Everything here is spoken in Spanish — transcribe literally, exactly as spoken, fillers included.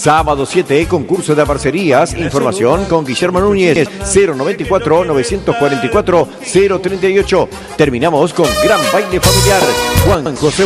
Sábado siete, concurso de parcerías. Información con Guillermo Núñez, cero noventa y cuatro, novecientos cuarenta y cuatro, cero treinta y ocho. Terminamos con gran baile familiar. Juan José